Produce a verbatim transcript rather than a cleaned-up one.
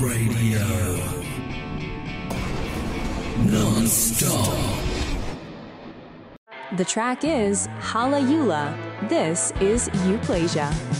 Radio. Non-stop. The track is Hallelujah. This is Euplasia.